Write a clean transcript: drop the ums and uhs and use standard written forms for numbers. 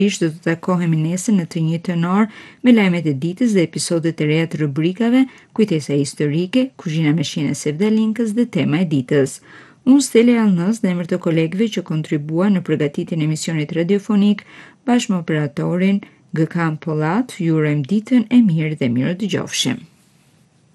Do të takohemi nesër në të njëjtën orë me lajmet e ditës dhe episodet e reja të rubrikave Kujtesa historike, Kuzhina me shijën e Sevdalinkës dhe Tema e ditës. Unë Stella Jallnës në emër të kolegëve që kontribuan në përgatitjen e emisionit radiofonik bashkë me operatorin Gëkan Pollat, ju urojmë ditën e mirë dhe mirë dëgjofshim.